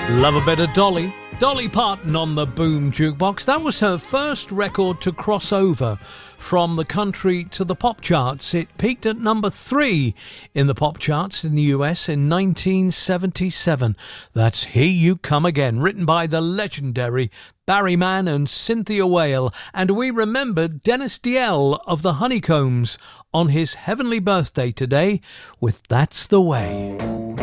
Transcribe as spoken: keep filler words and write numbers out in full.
Love a bit of Dolly. Dolly Parton on the Boom Jukebox. That was her first record to cross over from the country to the pop charts. It peaked at number three in the pop charts in the U S in nineteen seventy-seven. That's Here You Come Again, written by the legendary Barry Mann and Cynthia Whale. And we remembered Dennis Diel of the Honeycombs on his heavenly birthday today with That's the Way.